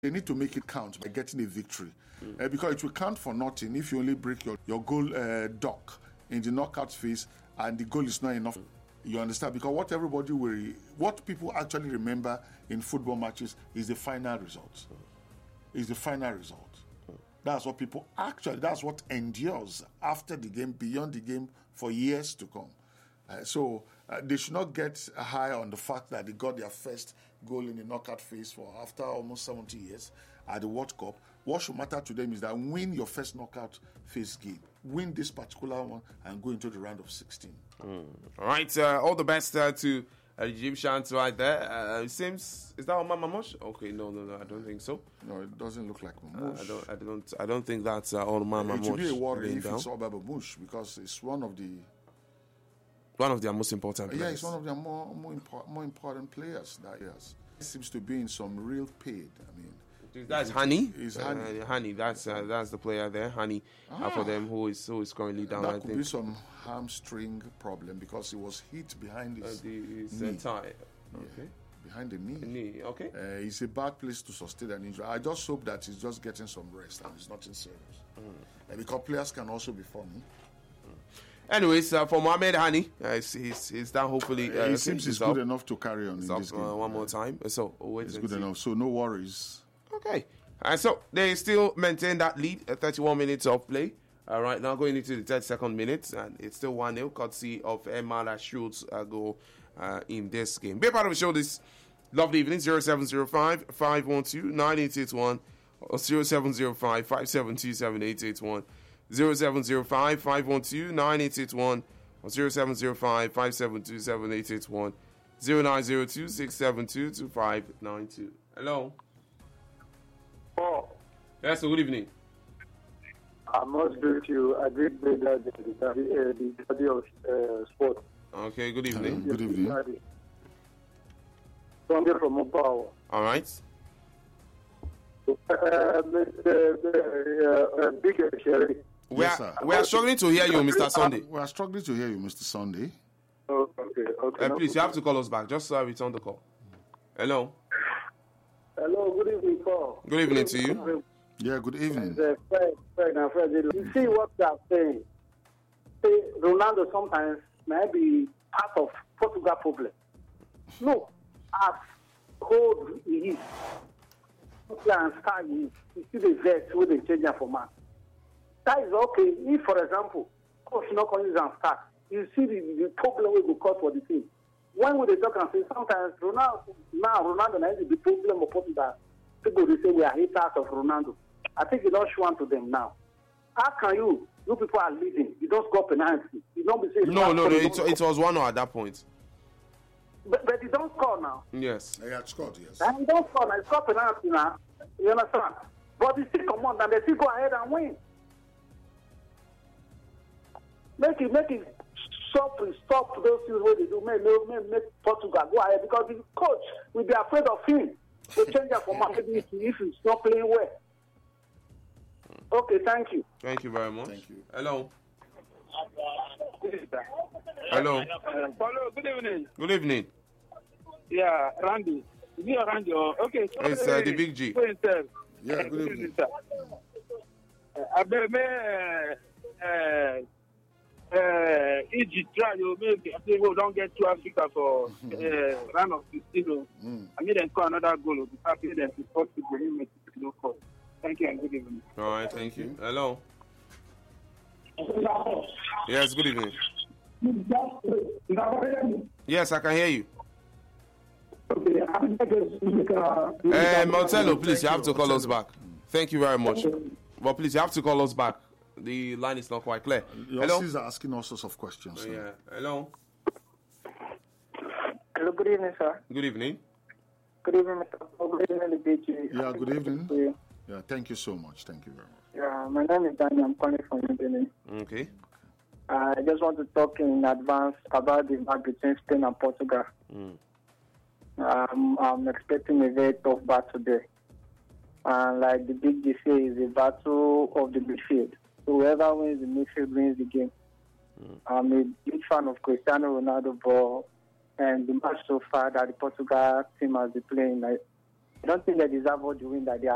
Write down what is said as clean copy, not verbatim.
They need to make it count by getting a victory. Because it will count for nothing if you only break your goal dock in the knockout phase and the goal is not enough. You understand? Because what people actually remember in football matches is the final result. That's what people that's what endures after the game, beyond the game, for years to come. So they should not get high on the fact that they got their first goal in the knockout phase after almost 70 years at the World Cup. What should matter to them is that win your first knockout phase game. Win this particular one and go into the round of 16. All right. All the best to the Egyptians right there. It seems, is that Omar Mamouche? Okay, no, I don't think so. No, it doesn't look like Mamouche. I don't think that's Omar Mamouche. It would be a worry if it's Omar Mamouche, because it's one of their most important players. Yeah, it's one of their more important players that years. He seems to be in some real pain. I mean, that's Hani. Is Hani? Hani. That's the player there. Hani for them who is currently down. That could be some hamstring problem because he was hit behind his knee. Thigh. Okay. Behind the knee. Okay. It's a bad place to sustain an injury. I just hope that he's just getting some rest and it's nothing serious. Because players can also be funny. Anyways, for Mohamed Hani, he's done. Hopefully, he seems he's good enough to carry on in this game. One more time. So it's good enough. So no worries. Okay. And so they still maintain that lead at 31 minutes of play. Right now, going into the 32nd minute, and it's still 1-0, courtesy of Emala Schultz goal in this game. Be a part of the show this lovely evening. 0705 512 9881 or 0705 572 7881. 0705 512 9881 or 0705 572 7881 0902 672 2592. Hello. Oh. Yes, good evening. I must greet you. I greet the study of sport. Okay, good evening. Good evening. Sunday from Mopao. All right. Big Sherry. We are struggling to hear you, Mr. Sunday. We are struggling to hear you, Mr. Sunday. Okay. Please, you have to call us back. Just return the call. Hello. Hello, good evening, Paul. Good evening to you. Yeah, good evening. Fred, you see what they are saying? See, Ronaldo sometimes may be part of Portugal problem. No, as cold he is, and star he is, you see the vest with the change for man. That is okay. If, for example, coach not calling and start, you see the problem will go cause for the team. When we talk and say sometimes Ronaldo is the problem of Portugal. People will say we are haters of Ronaldo. I think you don't show on to them now. How can you people are leading, you don't score penalty. You don't be saying No, it was 1-0 at that point. But you don't score now. Yes. They had scored, yes. And you don't score now. You score penalty now. You understand? But you still come on and they still go ahead and win. Make it stop those things what they do. Make Portugal go ahead, because the coach will be afraid of him to change that for marketing if he's not playing well. Okay, thank you. Thank you very much. Thank you. Hello. Hello. Hello, good evening. Good evening. Yeah, Randy. Is it Randy? Okay. So It's the Big G. Yeah, good evening. Egypt try to make we don't get to Africa for round of 16. I made them score another goal. After them to support the game, no call. Thank you and good evening. All right, thank you. Hello. Yes, good evening. Yes, I can hear you. Montello, please, you have to call us back. Thank you very much. But please, you have to call us back. The line is not quite clear. Hello? Are asking all sorts of questions. Yeah. Hello. Hello, good evening, sir. Good evening. Good evening, Mr. Good evening, BG. Yeah, good evening. Yeah, thank you so much. Thank you very much. Yeah, my name is Danny. I'm calling from Benin. Okay. I just want to talk in advance about the match between Spain and Portugal. I'm expecting a very tough battle today. And like the Big G say, is a battle of the midfield. So whoever wins the midfield wins the game. I'm a big fan of Cristiano Ronaldo, and the match so far that the Portugal team has been playing, I don't think they deserve all the win that they are.